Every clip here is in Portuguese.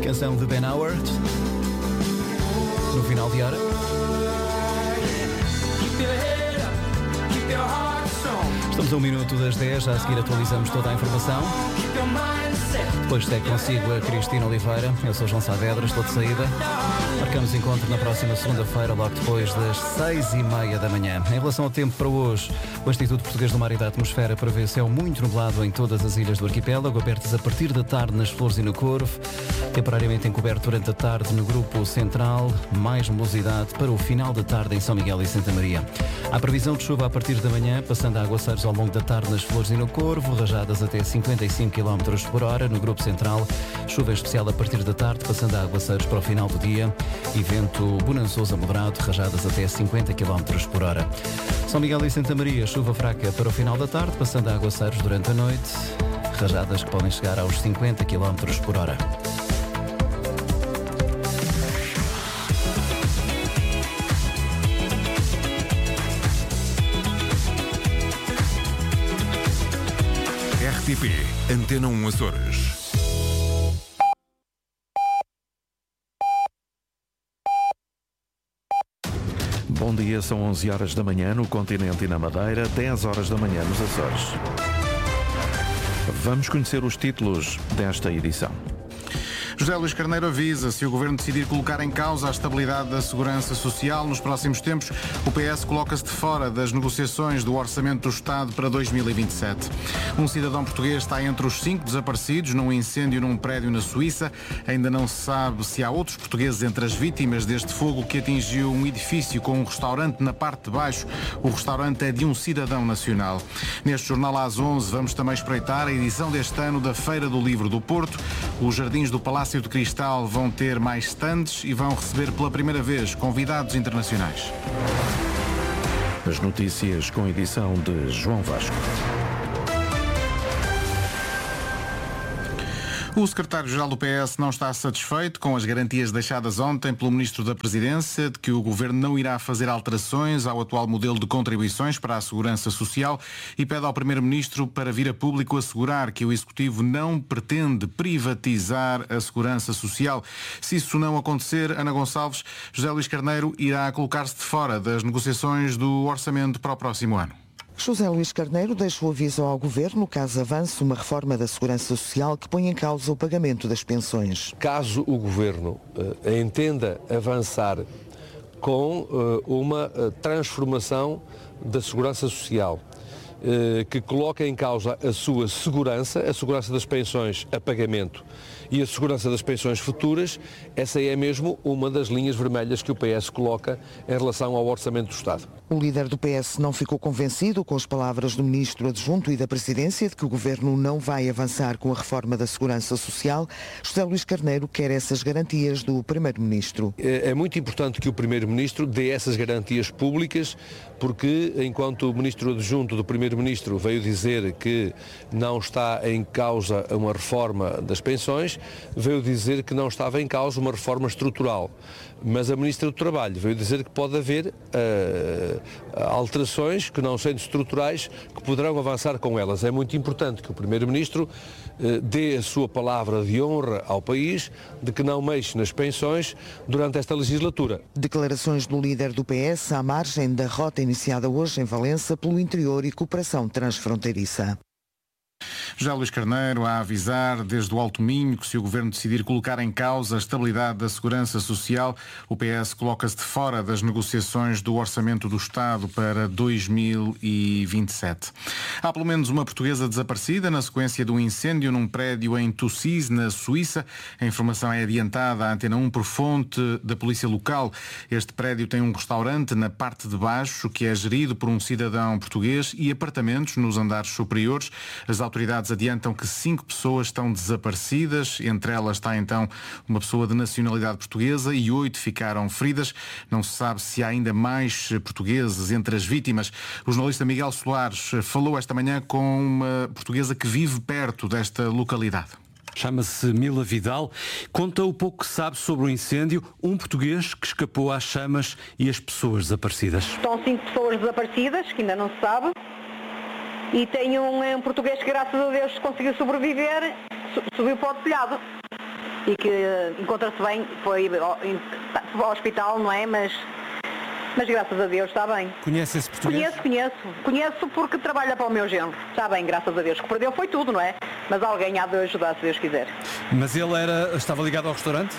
Canção de Ben Howard. No final de hora. Estamos a 1 minuto das 10, já a seguir atualizamos toda a informação. Depois segue consigo a Cristina Oliveira. Eu sou João Saavedra, estou de saída. Marcamos encontro na próxima segunda-feira, logo depois das 6h30 da manhã. Em relação ao tempo para hoje, o Instituto Português do Mar e da Atmosfera prevê céu muito nublado em todas as ilhas do arquipélago, abertas a partir da tarde nas Flores e no Corvo. Temporariamente encoberto durante a tarde no Grupo Central, mais nebulosidade para o final da tarde em São Miguel e Santa Maria. Há previsão de chuva a partir da manhã, passando a aguaceiros ao longo da tarde nas Flores e no Corvo, rajadas até 55 km por hora no Grupo Central. Chuva especial a partir da tarde, passando a aguaceiros para o final do dia. E vento bonançoso a moderado, rajadas até 50 km por hora. São Miguel e Santa Maria, chuva fraca para o final da tarde, passando a aguaceiros durante a noite. Rajadas que podem chegar aos 50 km por hora. RTP Antena 1 Açores. Bom dia, são 11 horas da manhã no continente e na Madeira, 10 horas da manhã nos Açores. Vamos conhecer os títulos desta edição. José Luís Carneiro avisa: se o Governo decidir colocar em causa a estabilidade da segurança social nos próximos tempos, o PS coloca-se de fora das negociações do Orçamento do Estado para 2027. Um cidadão português está entre os 5 desaparecidos num incêndio num prédio na Suíça. Ainda não se sabe se há outros portugueses entre as vítimas deste fogo que atingiu um edifício com um restaurante na parte de baixo. O restaurante é de um cidadão nacional. Neste jornal às 11 vamos também espreitar a edição deste ano da Feira do Livro do Porto. Os jardins do Palácio de Cristal vão ter mais stands e vão receber pela primeira vez convidados internacionais. As notícias com edição de João Vasco. O secretário-geral do PS não está satisfeito com as garantias deixadas ontem pelo Ministro da Presidência de que o Governo não irá fazer alterações ao atual modelo de contribuições para a Segurança Social e pede ao Primeiro-Ministro para vir a público assegurar que o Executivo não pretende privatizar a Segurança Social. Se isso não acontecer, Ana Gonçalves, José Luís Carneiro irá colocar-se de fora das negociações do orçamento para o próximo ano. José Luís Carneiro deixa o aviso ao Governo caso avance uma reforma da Segurança Social que põe em causa o pagamento das pensões. Caso o Governo entenda avançar com uma transformação da Segurança Social que coloca em causa a sua segurança, a segurança das pensões a pagamento e a segurança das pensões futuras, essa é mesmo uma das linhas vermelhas que o PS coloca em relação ao Orçamento do Estado. O líder do PS não ficou convencido com as palavras do Ministro Adjunto e da Presidência de que o Governo não vai avançar com a reforma da Segurança Social. José Luís Carneiro quer essas garantias do Primeiro-Ministro. É muito importante que o Primeiro-Ministro dê essas garantias públicas, porque enquanto o Ministro Adjunto do Primeiro-Ministro veio dizer que não está em causa uma reforma das pensões, veio dizer que não estava em causa uma reforma estrutural. Mas a Ministra do Trabalho veio dizer que pode haver alterações que, não sendo estruturais, que poderão avançar com elas. É muito importante que o Primeiro-Ministro dê a sua palavra de honra ao país de que não mexe nas pensões durante esta legislatura. Declarações do líder do PS à margem da rota iniciada hoje em Valença pelo interior e cooperação transfronteiriça. José Luís Carneiro a avisar desde o Alto Minho que se o Governo decidir colocar em causa a estabilidade da Segurança Social, o PS coloca-se de fora das negociações do Orçamento do Estado para 2027. Há pelo menos uma portuguesa desaparecida na sequência de um incêndio num prédio em Tussis, na Suíça. A informação é adiantada à Antena 1 por fonte da polícia local. Este prédio tem um restaurante na parte de baixo que é gerido por um cidadão português e apartamentos nos andares superiores. As autoridades adiantam que 5 pessoas estão desaparecidas, entre elas está então uma pessoa de nacionalidade portuguesa e 8 ficaram feridas. Não se sabe se há ainda mais portugueses entre as vítimas. O jornalista Miguel Soares falou esta manhã com uma portuguesa que vive perto desta localidade. Chama-se Mila Vidal, conta o pouco que sabe sobre o incêndio, um português que escapou às chamas e as pessoas desaparecidas. Estão 5 pessoas desaparecidas, que ainda não se sabe. E tem um português que, graças a Deus, conseguiu sobreviver, subiu para o telhado. e que encontra-se bem, foi ao hospital, não é? Mas graças a Deus está bem. Conhece esse português? Conheço porque trabalha para o meu genro. Está bem, graças a Deus. O que perdeu foi tudo, não é? Mas alguém há de ajudar, se Deus quiser. Mas ele estava ligado ao restaurante?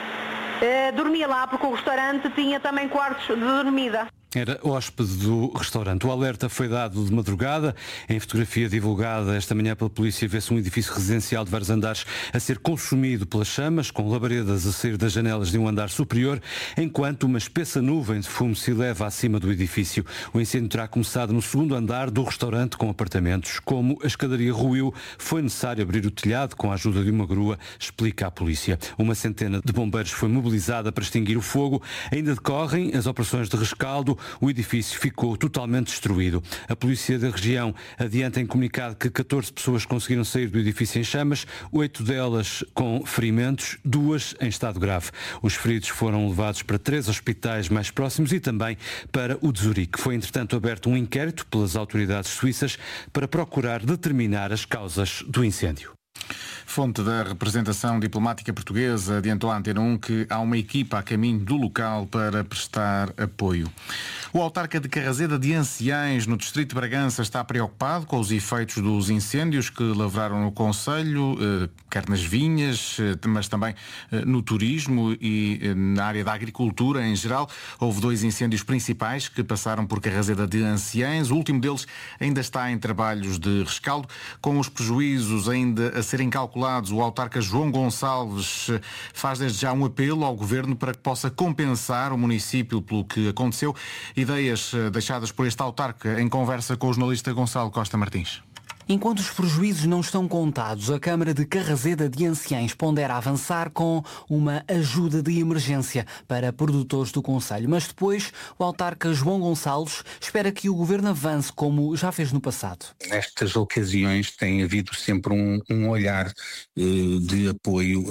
Dormia lá porque o restaurante tinha também quartos de dormida. Era hóspede do restaurante. O alerta foi dado de madrugada. Em fotografia divulgada esta manhã pela polícia vê-se um edifício residencial de vários andares a ser consumido pelas chamas, com labaredas a sair das janelas de um andar superior, enquanto uma espessa nuvem de fumo se eleva acima do edifício. O incêndio terá começado no segundo andar do restaurante com apartamentos. Como a escadaria ruiu, foi necessário abrir o telhado com a ajuda de uma grua, explica a polícia. Uma centena de bombeiros foi mobilizada para extinguir o fogo. Ainda decorrem as operações de rescaldo. O edifício ficou totalmente destruído. A polícia da região adianta em comunicado que 14 pessoas conseguiram sair do edifício em chamas, 8 delas com ferimentos, 2 em estado grave. Os feridos foram levados para 3 hospitais mais próximos e também para o de Zurique. Foi, entretanto, aberto um inquérito pelas autoridades suíças para procurar determinar as causas do incêndio. Fonte da representação diplomática portuguesa adiantou à Antena 1 que há uma equipa a caminho do local para prestar apoio. O autarca de Carrazeda de Anciães, no distrito de Bragança, está preocupado com os efeitos dos incêndios que lavraram no concelho, quer nas vinhas, mas também no turismo e na área da agricultura em geral. Houve 2 incêndios principais que passaram por Carrazeda de Anciães. O último deles ainda está em trabalhos de rescaldo, com os prejuízos ainda a serem calculados. O autarca João Gonçalves faz desde já um apelo ao Governo para que possa compensar o município pelo que aconteceu. Ideias deixadas por este autarca em conversa com o jornalista Gonçalo Costa Martins. Enquanto os prejuízos não estão contados, a Câmara de Carrazeda de Anciães pondera avançar com uma ajuda de emergência para produtores do concelho. Mas depois, o autarca João Gonçalves espera que o Governo avance como já fez no passado. Nestas ocasiões tem havido sempre um olhar de apoio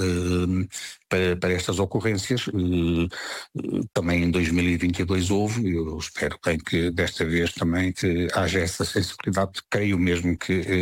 para estas ocorrências. Também em 2022 houve, eu espero bem que desta vez também que haja essa sensibilidade. Creio mesmo que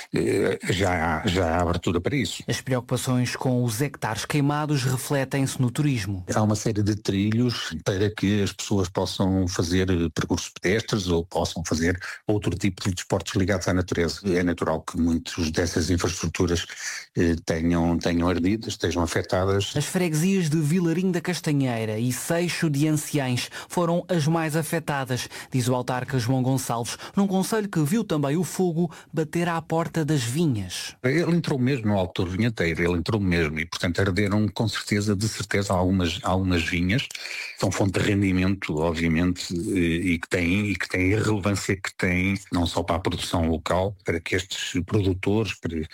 já há abertura para isso. As preocupações com os hectares queimados refletem-se no turismo. Há uma série de trilhos para que as pessoas possam fazer percursos pedestres ou possam fazer outro tipo de desportos ligados à natureza. É natural que muitas dessas infraestruturas tenham ardido, estejam afetadas. As freguesias de Vilarim da Castanheira e Seixo de Anciães foram as mais afetadas, diz o autarca João Gonçalves, num concelho que viu também o fogo bater à porta das vinhas. Ele entrou mesmo no Alto do Vinheteiro, ele entrou mesmo e, portanto, arderam de certeza algumas vinhas. São fonte de rendimento, obviamente, e que têm a relevância que têm, não só para a produção local, para que estes produtores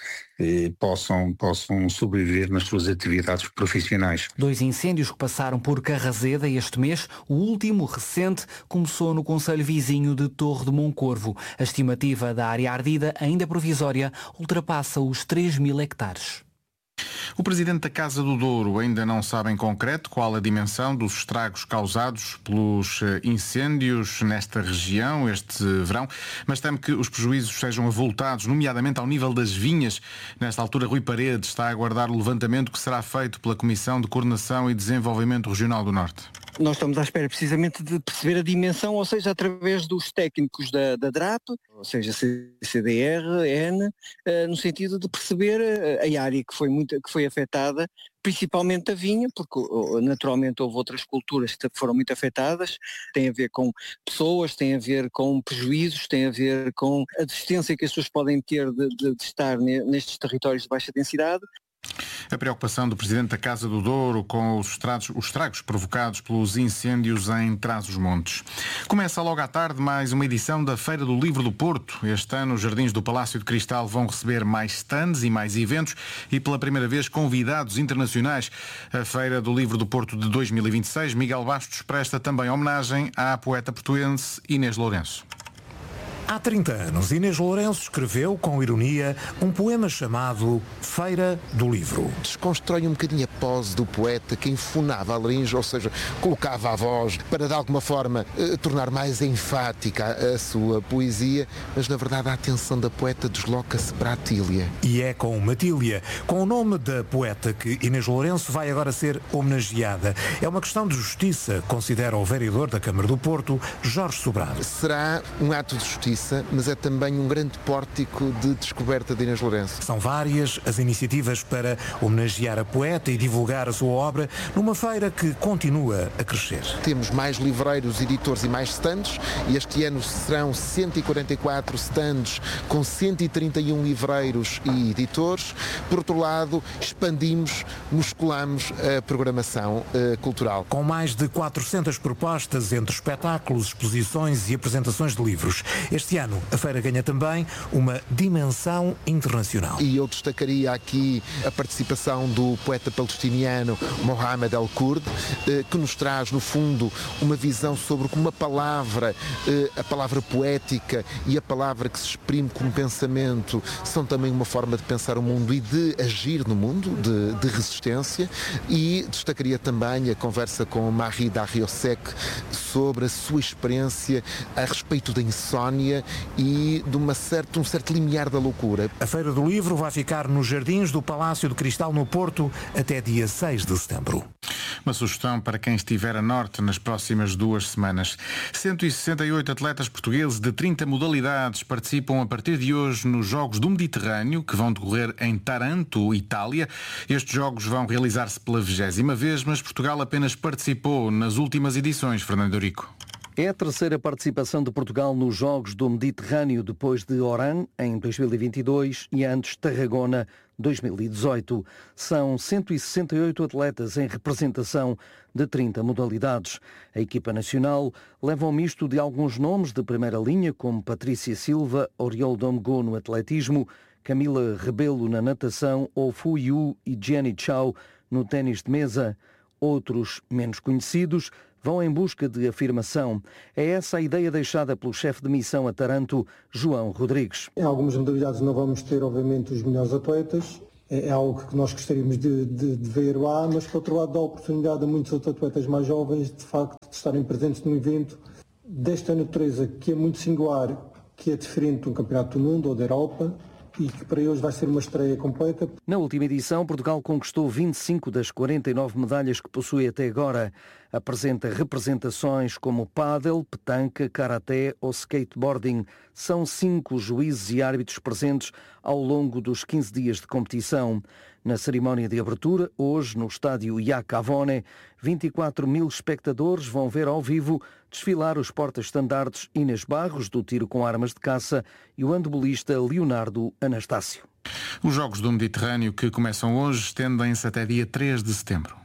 possam sobreviver nas suas atividades profissionais. 2 incêndios que passaram por Carrazeda este mês. O último, recente, começou no concelho vizinho de Torre de Moncorvo. A estimativa da área ardida, ainda provisória, ultrapassa os 3.000 hectares. O presidente da Casa do Douro ainda não sabe em concreto qual a dimensão dos estragos causados pelos incêndios nesta região este verão, mas teme que os prejuízos sejam avultados, nomeadamente ao nível das vinhas. Nesta altura, Rui Paredes está a aguardar o levantamento que será feito pela Comissão de Coordenação e Desenvolvimento Regional do Norte. Nós estamos à espera precisamente de perceber a dimensão, ou seja, através dos técnicos da DRAP, ou seja, CDR, N, no sentido de perceber a área que foi afetada, principalmente a vinha, porque naturalmente houve outras culturas que foram muito afetadas, tem a ver com pessoas, tem a ver com prejuízos, tem a ver com a distância que as pessoas podem ter de estar nestes territórios de baixa densidade. A preocupação do presidente da Casa do Douro com os estragos provocados pelos incêndios em Trás-os-Montes. Começa logo à tarde mais uma edição da Feira do Livro do Porto. Este ano os jardins do Palácio de Cristal vão receber mais stands e mais eventos e pela primeira vez convidados internacionais. A Feira do Livro do Porto de 2026, Miguel Bastos presta também homenagem à poeta portuense Inês Lourenço. Há 30 anos, Inês Lourenço escreveu, com ironia, um poema chamado Feira do Livro. Desconstrói um bocadinho a pose do poeta que enfunava a laringe, ou seja, colocava a voz para de alguma forma tornar mais enfática a sua poesia, mas na verdade a atenção da poeta desloca-se para a Tília. E é com Matília, com o nome da poeta, que Inês Lourenço vai agora ser homenageada. É uma questão de justiça, considera o vereador da Câmara do Porto, Jorge Sobrado. Será um ato de justiça, mas é também um grande pórtico de descoberta de Inês Lourenço. São várias as iniciativas para homenagear a poeta e divulgar a sua obra numa feira que continua a crescer. Temos mais livreiros, editores e mais stands, e este ano serão 144 stands com 131 livreiros e editores. Por outro lado, expandimos, musculamos a programação cultural. Com mais de 400 propostas entre espetáculos, exposições e apresentações de livros. Este ano, a feira ganha também uma dimensão internacional. E eu destacaria aqui a participação do poeta palestiniano Mohamed El-Kurd, que nos traz, no fundo, uma visão sobre como a palavra poética e a palavra que se exprime como pensamento são também uma forma de pensar o mundo e de agir no mundo, de resistência. E destacaria também a conversa com Marie Darrieussecq sobre a sua experiência a respeito da insónia e de um certo limiar da loucura. A Feira do Livro vai ficar nos jardins do Palácio de Cristal no Porto até dia 6 de setembro. Uma sugestão para quem estiver a norte nas próximas 2 semanas. 168 atletas portugueses de 30 modalidades participam a partir de hoje nos Jogos do Mediterrâneo, que vão decorrer em Taranto, Itália. Estes jogos vão realizar-se pela 20ª vez, mas Portugal apenas participou nas últimas edições. Fernando Eurico. É a terceira participação de Portugal nos Jogos do Mediterrâneo, depois de Oran, em 2022, e antes Tarragona, 2018. São 168 atletas em representação de 30 modalidades. A equipa nacional leva um misto de alguns nomes de primeira linha, como Patrícia Silva, Oriol Domgo no atletismo, Camila Rebelo na natação ou Fu Yu e Jenny Chao no ténis de mesa. Outros, menos conhecidos, vão em busca de afirmação. É essa a ideia deixada pelo chefe de missão a Taranto, João Rodrigues. Em algumas modalidades não vamos ter, obviamente, os melhores atletas. É algo que nós gostaríamos de ver lá, mas, por outro lado, dá a oportunidade a muitos outros atletas mais jovens, de facto, de estarem presentes num evento desta natureza, que é muito singular, que é diferente de um campeonato do mundo ou da Europa, e que para eles vai ser uma estreia completa. Na última edição, Portugal conquistou 25 das 49 medalhas que possui até agora. Apresenta representações como pádel, petanca, karaté ou skateboarding. São 5 juízes e árbitros presentes ao longo dos 15 dias de competição. Na cerimónia de abertura, hoje, no estádio Iacavone, 24 mil espectadores vão ver ao vivo desfilar os porta-estandartes Inês Barros, do tiro com armas de caça, e o handebolista Leonardo Anastácio. Os Jogos do Mediterrâneo, que começam hoje, estendem-se até dia 3 de setembro.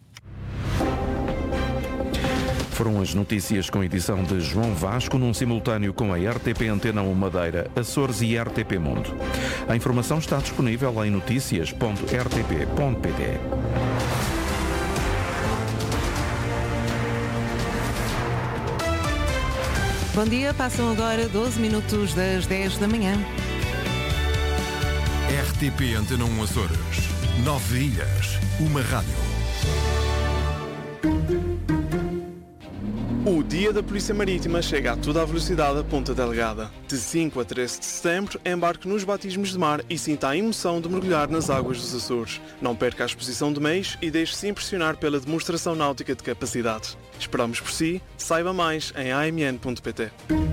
Foram as notícias com edição de João Vasco, num simultâneo com a RTP Antena 1 Madeira, Açores e RTP Mundo. A informação está disponível em noticias.rtp.pt. Bom dia, passam agora 12 minutos das 10 da manhã. RTP Antena 1 Açores. 9 ilhas, uma rádio. O Dia da Polícia Marítima chega a toda a velocidade a Ponta Delgada. De 5 a 13 de setembro, embarque nos batismos de mar e sinta a emoção de mergulhar nas águas dos Açores. Não perca a exposição de meios e deixe-se impressionar pela demonstração náutica de capacidade. Esperamos por si. Saiba mais em amn.pt.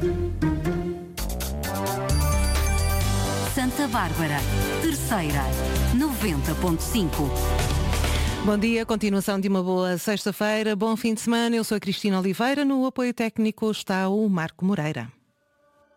Santa Bárbara, terceira, 90.5. Bom dia, continuação de uma boa sexta-feira, bom fim de semana. Eu sou a Cristina Oliveira, no apoio técnico está o Marco Moreira.